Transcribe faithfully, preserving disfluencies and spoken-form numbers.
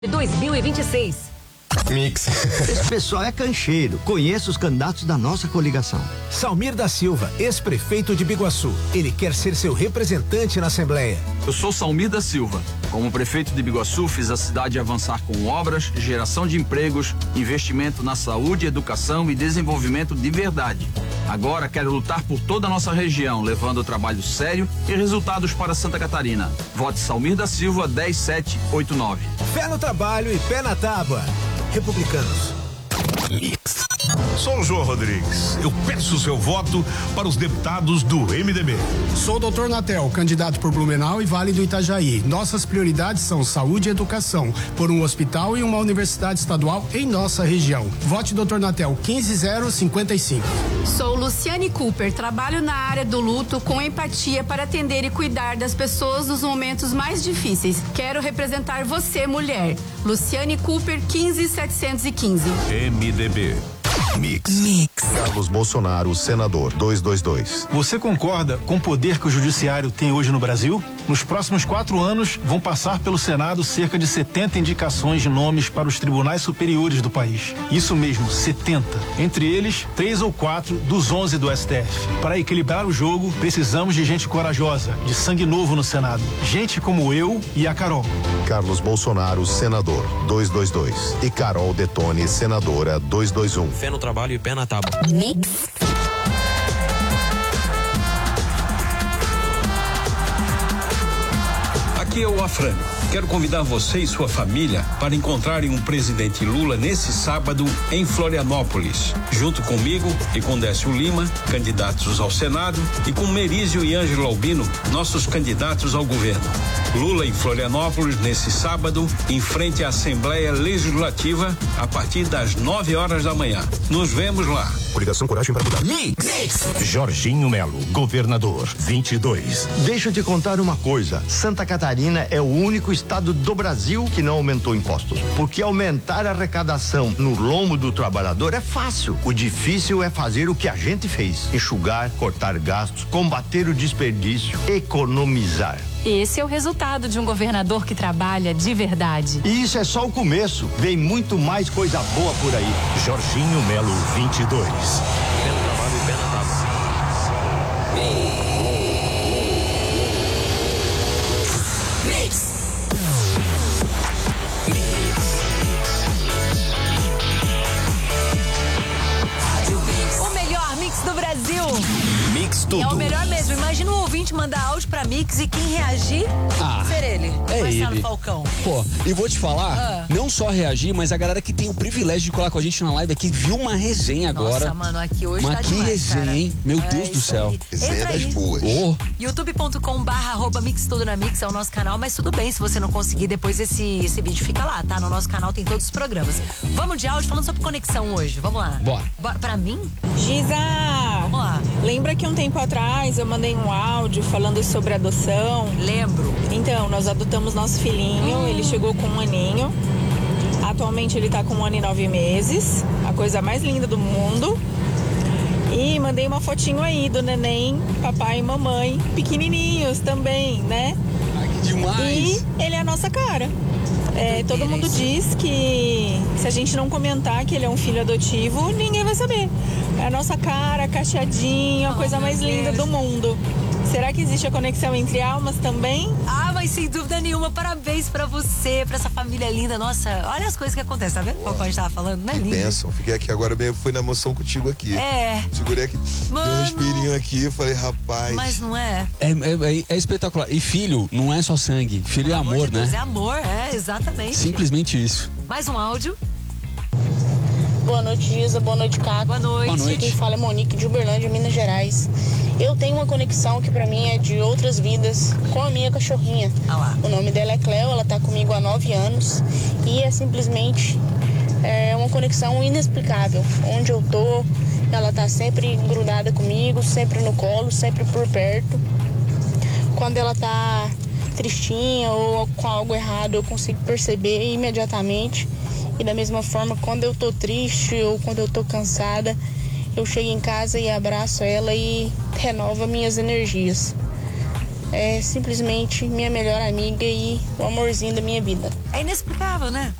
dois mil e vinte e seis. Mix. Esse pessoal é cancheiro. Conheço os candidatos da nossa coligação. Salmir da Silva, ex-prefeito de Biguaçu. Ele quer ser seu representante na Assembleia. Eu sou Salmir da Silva. Como prefeito de Biguaçu, fiz a cidade avançar com obras, geração de empregos, investimento na saúde, educação e desenvolvimento de verdade. Agora quero lutar por toda a nossa região, levando trabalho sério e resultados para Santa Catarina. Vote Salmir da Silva dez sete oito nove. Fé no trabalho e pé na tábua. Republicanos. Mix. Sou o João Rodrigues. Eu peço seu voto para os deputados do M D B. Sou o doutor Natel, candidato por Blumenau e Vale do Itajaí. Nossas prioridades são saúde e educação, por um hospital e uma universidade estadual em nossa região. Vote doutor Natel quinze zero cinquenta e cinco. Sou Luciane Cooper, trabalho na área do luto com empatia para atender e cuidar das pessoas nos momentos mais difíceis. Quero representar você, mulher. Luciane Cooper quinze setecentos e quinze. M D B. Mix. Mix. Carlos Bolsonaro, senador, duzentos e vinte e dois. Você concorda com o poder que o judiciário tem hoje no Brasil? Nos próximos quatro anos, vão passar pelo Senado cerca de setenta indicações de nomes para os tribunais superiores do país. Isso mesmo, setenta. Entre eles, três ou quatro dos onze do S T F. Para equilibrar o jogo, precisamos de gente corajosa, de sangue novo no Senado. Gente como eu e a Carol. Carlos Bolsonaro, senador, duzentos e vinte e dois. E Carol Detone, senadora, duzentos e vinte e um. Fé no trabalho e pé na tábua. Mix. Aqui é o Afrânio. Quero convidar você e sua família para encontrarem um presidente Lula nesse sábado em Florianópolis, junto comigo e com Décio Lima, candidatos ao Senado, e com Merizio e Ângelo Albino, nossos candidatos ao governo. Lula em Florianópolis nesse sábado, em frente à Assembleia Legislativa, a partir das nove horas da manhã. Nos vemos lá. Coligação Coragem para Mudar. Mix. Mix. Jorginho Melo, governador, vinte e dois. Deixa eu te contar uma coisa. Santa Catarina é o único estado do Brasil que não aumentou impostos. Porque aumentar a arrecadação no lombo do trabalhador é fácil. O difícil é fazer o que a gente fez: enxugar, cortar gastos, combater o desperdício, economizar. Esse é o resultado de um governador que trabalha de verdade. E isso é só o começo. Vem muito mais coisa boa por aí. Jorginho Melo, vinte e dois. Pé no trabalho e pé na tábua. Mix. O melhor mix do Brasil. Mix tudo. É o melhor mesmo. Imagina o ouvinte mandar áudio pra Mix e quem reagir ah, ser ele. É Marcelo ele. Falcão. Pô, e vou te falar, ah. não só reagir, mas a galera que tem o privilégio de colar com a gente na live aqui viu uma resenha agora. Nossa, mano, aqui hoje mas tá que demais, resenha, cara. hein? Meu é Deus do céu. Resenha das boas. Oh. youtube ponto com barra arroba Mix Tudo na Mix é o nosso canal, mas tudo bem, se você não conseguir, depois esse, esse vídeo fica lá, tá? No nosso canal tem todos os programas. Vamos de áudio falando sobre conexão hoje, vamos lá. Bora. Bora pra mim? Giza, vamos lá. Lembra que um tempo atrás eu mandei um áudio falando sobre adoção? Lembro. Então, nós adotamos nosso filhinho, hum. ele chegou com um aninho. Atualmente ele tá com um ano e nove meses, a coisa mais linda do mundo. E mandei uma fotinho aí do neném, papai e mamãe, pequenininhos também, né? Ai, que demais! E ele é a nossa cara. É, todo mundo diz que se a gente não comentar que ele é um filho adotivo, ninguém vai saber. É a nossa cara, cacheadinho, a oh, coisa mais linda do mundo. Será que existe a conexão entre almas também? Ah, mas sem dúvida nenhuma, parabéns pra você, pra essa família linda. Nossa, olha as coisas que acontecem, tá vendo? Qual que a gente tava falando, né? Bênção, fiquei aqui agora mesmo, foi na emoção contigo aqui. É. Segurei aqui, Mano, dei um respirinho aqui, falei, rapaz. Mas não é? É, é, é espetacular. E filho não é só sangue, filho é amor, amor de Deus, né? É amor, é, exatamente. Simplesmente isso. Mais um áudio. Boa noite, Giza. Boa noite, Caco. Boa noite. Boa noite. Quem fala é Monique de Uberlândia, Minas Gerais. Eu tenho uma conexão que pra mim é de outras vidas com a minha cachorrinha. Ah lá. O nome dela é Cleo, ela tá comigo há nove anos e é simplesmente é, uma conexão inexplicável. Onde eu tô, ela tá sempre grudada comigo, sempre no colo, sempre por perto. Quando ela tá tristinha ou com algo errado, eu consigo perceber imediatamente. E da mesma forma, quando eu tô triste ou quando eu tô cansada, eu chego em casa e abraço ela e renova minhas energias. é simplesmente minha melhor amiga e o amorzinho da minha vida. É inexplicável, né?